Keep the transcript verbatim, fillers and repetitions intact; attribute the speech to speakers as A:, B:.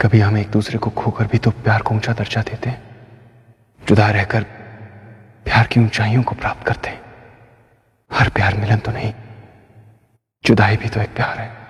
A: कभी हम एक दूसरे को खोकर भी तो प्यार को ऊंचा दर्जा देते हैं, जुदा रहकर प्यार की ऊंचाइयों को प्राप्त करते हैं। हर प्यार मिलन तो नहीं, जुदाई भी तो एक प्यार है।